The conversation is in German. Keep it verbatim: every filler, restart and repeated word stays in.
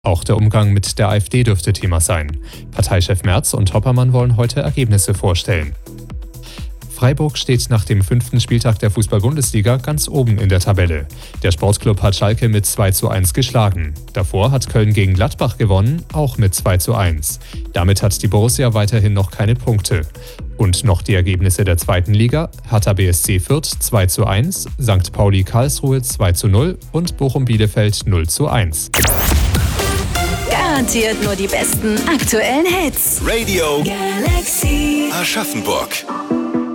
Auch der Umgang mit der AfD dürfte Thema sein. Parteichef Merz und Hoppermann wollen heute Ergebnisse vorstellen. Freiburg steht nach dem fünften Spieltag der Fußball-Bundesliga ganz oben in der Tabelle. Der Sportclub hat Schalke mit zwei zu eins geschlagen. Davor hat Köln gegen Gladbach gewonnen, auch mit zwei zu eins. Damit hat die Borussia weiterhin noch keine Punkte. Und noch die Ergebnisse der zweiten Liga: Hertha B S C Fürth zwei zu eins, Sankt Pauli Karlsruhe zwei zu null und Bochum Bielefeld null zu eins. Garantiert nur die besten aktuellen Hits. Radio Galaxy Aschaffenburg.